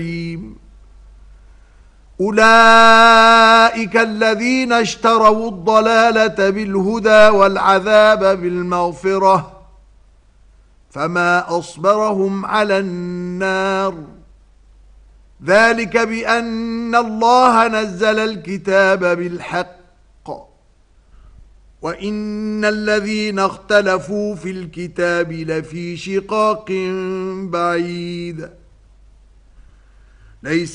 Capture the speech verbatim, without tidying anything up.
أولئك الذين اشتروا الضلالة بالهدى والعذاب بالمغفرة فما أصبرهم على النار ذلك بأن الله نزل الكتاب بالحق وإن الذين اختلفوا في الكتاب لفي شقاق بعيد ليس